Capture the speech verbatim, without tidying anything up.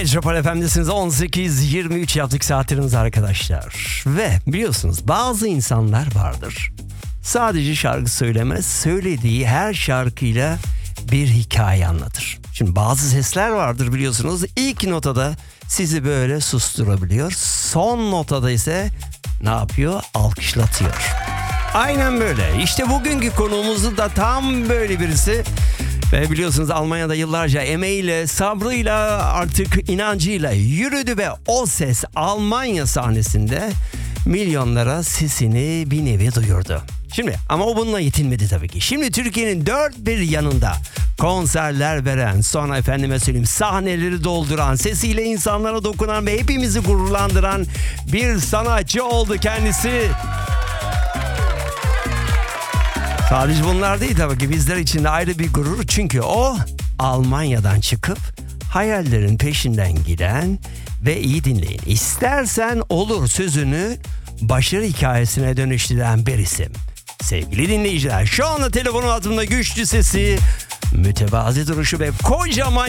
Metropol F M'desiniz. on sekiz yirmi üç yaptık saatlerimiz arkadaşlar. Ve biliyorsunuz bazı insanlar vardır. Sadece şarkı söylemez, söylediği her şarkıyla bir hikaye anlatır. Şimdi bazı sesler vardır biliyorsunuz. İlk notada sizi böyle susturabiliyor. Son notada ise ne yapıyor? Alkışlatıyor. Aynen böyle. İşte bugünkü konuğumuz da tam böyle birisi. Ve biliyorsunuz Almanya'da yıllarca emeğiyle, sabrıyla, artık inancıyla yürüdü ve o ses Almanya sahnesinde milyonlara sesini bir nevi duyurdu. Şimdi ama o bununla yetinmedi tabii ki. Şimdi Türkiye'nin dört bir yanında konserler veren, sonra efendime söyleyeyim sahneleri dolduran, sesiyle insanlara dokunan ve hepimizi gururlandıran bir sanatçı oldu kendisi. Sadece bunlar değil tabii ki, bizler için de ayrı bir gurur. Çünkü o Almanya'dan çıkıp hayallerin peşinden giden ve iyi dinleyin, İstersen olur sözünü başarı hikayesine dönüştüren bir isim. Sevgili dinleyiciler, şu anda telefonun altında güçlü sesi, mütevazi duruşu ve kocaman